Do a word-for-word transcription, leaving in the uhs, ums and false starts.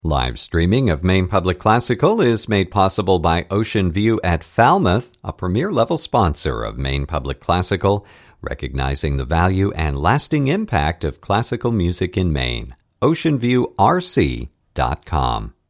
Live streaming of Maine Public Classical is made possible by Ocean View at Falmouth, a premier-level sponsor of Maine Public Classical, recognizing the value and lasting impact of classical music in Maine. ocean view r c dot com